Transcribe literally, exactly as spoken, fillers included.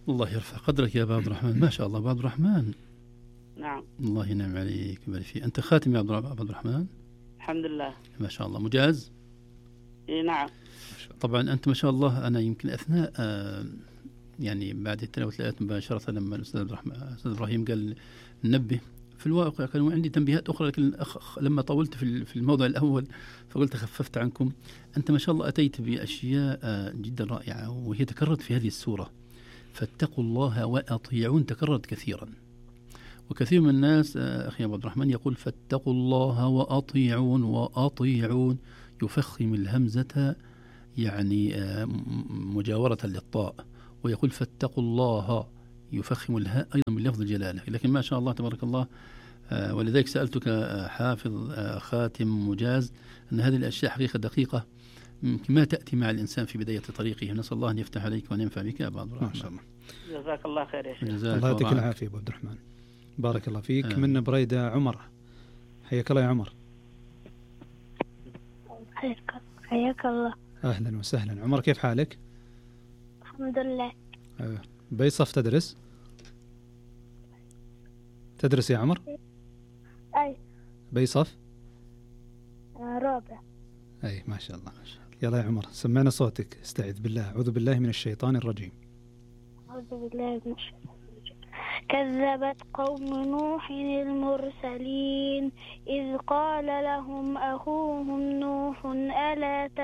الله يرفع قدرك يا أبا عبد الرحمن. ما شاء الله أبا عبد الرحمن. نعم. الله ينعم عليك ويبارك فيك. أنت خاتم يا أبا عبد الرحمن؟ الحمد لله. ما شاء الله. مجاز؟ إيه نعم. طبعا أنت ما شاء الله. أنا يمكن أثناء آه يعني بعد تلاوة الآيات مباشرة لما الأستاذ عبد الرحمن الأستاذ إبراهيم قال ننبه، في الواقع كان عندي تنبيهات أخرى، لكن أخ لما طولت في في الموضوع الأول فقلت خففت عنكم. أنت ما شاء الله أتيت بأشياء جدا رائعة وهي تكررت في هذه السورة. فاتقوا الله وأطيعون تكررت كثيرا، وكثير من الناس أخي أبو عبد الرحمن يقول فاتقوا الله وأطيعون وأطيعون، يفخم الهمزة يعني مجاورة للطاء، ويقول فاتقوا الله يفخم الهاء أيضا من لفظ الجلالة. لكن ما شاء الله تبارك الله. آه ولذلك سألتك آه حافظ آه خاتم مجاز أن هذه الأشياء حقيقة دقيقة ما تأتي مع الإنسان في بداية طريقه. نسأل الله أن يفتح عليك وأن ينفع بك يا أبا عبد الرحمن. ما شاء الله. جزاك الله خير يا شيخ. الله يعطيك العافية أبو عبد الرحمن. بارك الله فيك. آه. من بريدة عمر، حياك الله يا عمر. حياك الله. أهلا وسهلا عمر، كيف حالك؟ الحمد لله. آه. بأي صف تدرس؟ تدرس يا عمر؟ أي. بأي صف؟ رابع. أي ما شاء الله. يلا يا عمر سمعنا صوتك. استعذ بالله. أعوذ بالله من الشيطان الرجيم. أعوذ بالله من الشيطان الرجيم. كذبت قوم نوح المرسلين إذ قال لهم أخوهم نوح ألا